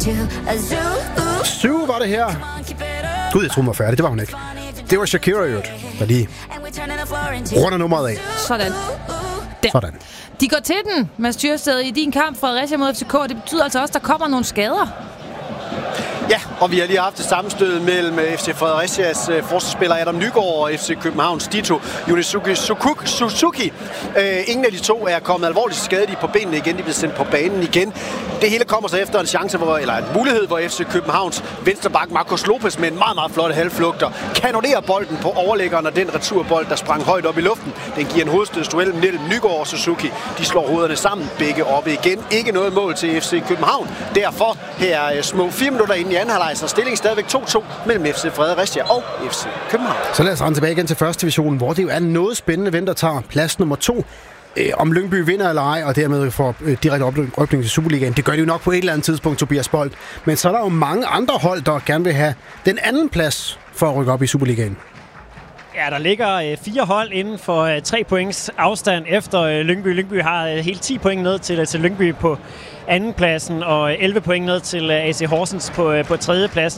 Zoo var det her. Gud, jeg troede, hun var færdig. Det var hun ikke. Det var Shakira, der lige runder nummeret af. Sådan. Der. Sådan. De går til den, Mads Thyrsted, i din kamp Fredericia mod FCK. Det betyder altså også, at der kommer nogle skader. Ja, og vi har lige haft et sammenstød mellem FC Fredericias forsvarsspiller Adam Nygaard og FC Københavns Dito Suzuki. Ingen af de to er kommet alvorligt skadet på benene igen. De bliver sendt på banen igen. Det hele kommer så efter en chance, eller en mulighed, hvor FC Københavns venstreback Marcos Lopez med en meget, meget flot halvflugter kanonerer bolden på overlæggeren, og den returbold, der sprang højt op i luften, den giver en hovedstødsduel mellem Nygaard og Suzuki. De slår hovederne sammen, begge oppe igen. Ikke noget mål til FC København. Derfor her små 4 minutter inden i anden halvleg, så stillingen stadigvæk 2-2 mellem FC Fredericia og FC København. Så lad os rende tilbage igen til første division, hvor det jo er noget spændende, hvem der tager plads nummer 2. Om Lyngby vinder eller ej, og dermed får direkte oprykning til Superligaen. Det gør de jo nok på et eller andet tidspunkt, Tobias Bold. Men så er der jo mange andre hold, der gerne vil have den anden plads for at rykke op i Superligaen. Ja, der ligger 4 hold inden for 3 points afstand efter Lyngby. Lyngby har helt 10 point ned til Lyngby på andenpladsen, og 11 point ned til AC Horsens på tredjepladsen.